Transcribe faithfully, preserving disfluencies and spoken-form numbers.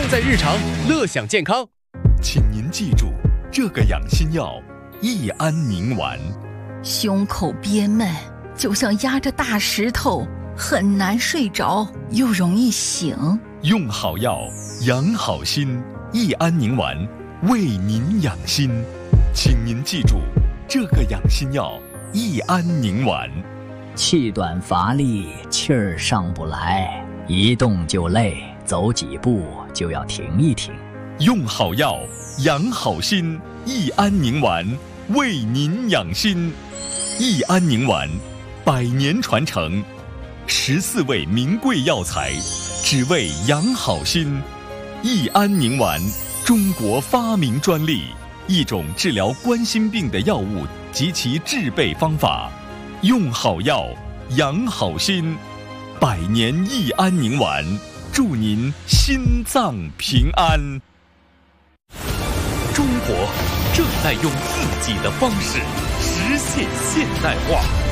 在日常，乐享健康。 请您记住，这个养心药益安宁丸。 胸口憋闷，就像压着大石头，很难睡着，又容易醒。 用好药，养好心，益安宁丸为您养心。请您记住，这个养心药益安宁丸。 气短乏力，气儿上不来，一动就累，走几步就要停一停。 用好药，养好心，益安宁丸为您养心。益安宁丸，百年传承，十四味名贵药材，只为养好心。益安宁丸，中国发明专利，一种治疗冠心病的药物及其制备方法。用好药，养好心，百年益安宁丸，祝您心脏平安。 中国正在用自己的方式实现现代化。